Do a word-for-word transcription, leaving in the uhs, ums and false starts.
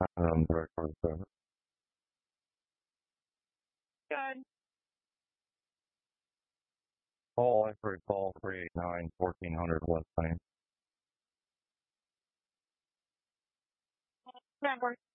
Um, direct for the Good. Paul Eifert, Paul three eight nine, fourteen hundred West Main. That works.